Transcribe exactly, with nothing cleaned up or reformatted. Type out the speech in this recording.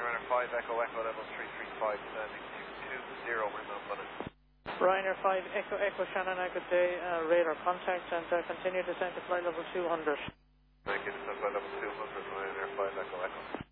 Ryanair five Echo Echo level three three five, standing two two zero, inbound Bunny. Ryanair five Echo Echo Shannon, good day, uh, radar contact and uh, continue descent to flight level two hundred. Thank you, descent flight level two hundred, Ryanair five Echo Echo.